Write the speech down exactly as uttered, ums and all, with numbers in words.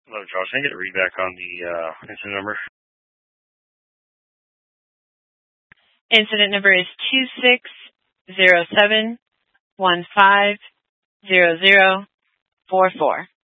Hello, Charles. Can I get a read back on the uh, incident number? Incident number is two six zero seven one five zero zero four four.